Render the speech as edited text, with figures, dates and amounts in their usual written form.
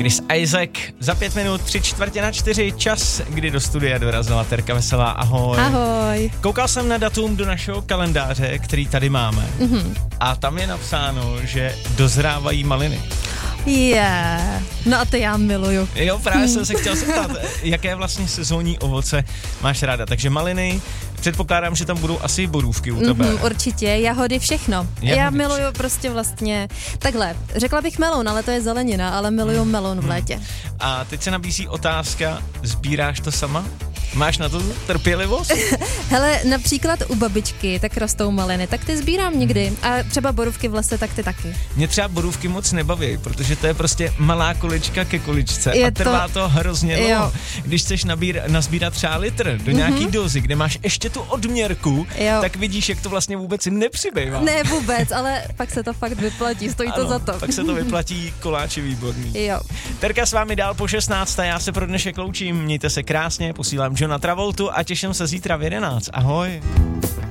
Chris Isaak za 5 minut, 3/4 čas, kdy do studia dorazila Terka Veselá. Ahoj. Ahoj. Koukal jsem na datum do našeho kalendáře, který tady máme. A tam je napsáno, že dozrávají maliny. No a to já miluju. Jo, právě jsem se chtěl zeptat, jaké vlastně sezónní ovoce máš ráda. Takže maliny, předpokládám, že tam budou asi borůvky u tebe. Určitě, jahody, všechno. Já miluju prostě vlastně, takhle, řekla bych melon, ale to je zelenina, ale miluju melon v létě. A teď se nabízí otázka, sbíráš to sama? Máš na to trpělivost? Hele, například u babičky tak rostou maliny, tak ty sbírám někdy. A třeba borůvky v lese, tak ty taky. Mě třeba borůvky moc nebaví, protože to je prostě malá kulička ke kuličce a trvá to hrozně dlouho. Když chceš nazbírat třeba litr do nějaký dozy, kde máš ještě tu odměrku, tak vidíš, jak to vlastně vůbec nepřibývá. Ne vůbec, ale pak se to fakt vyplatí, stojí to za to. Pak se to vyplatí, koláč je výborný. Jo. Terka s vámi dál po 16. Já se pro dnešek loučím, mějte se krásně, posílám Johna Travoltu a těším se zítra v 11. Ahoj.